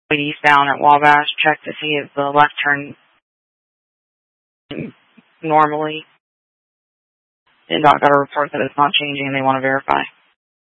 eastbound at Wabash, check to see if the left turn normally. NDOT got a report that it's not changing and they want to verify.